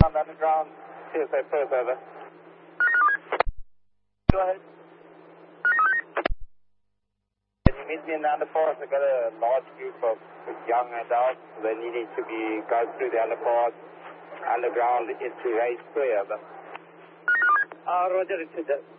Ground, underground, CSA first, over. Go ahead. Can you meet me in the underpass? I've got a large group of young adults. They needed to go through the underpass, underground into Race Square, over. Roger, it's